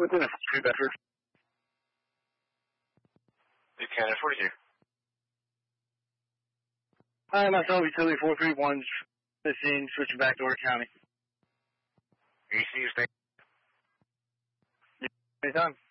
Within a 3 Bedford. Buchanan, 42. Hi, myself, utility 431, 15, switching back to Orange County. ECU station. Anytime.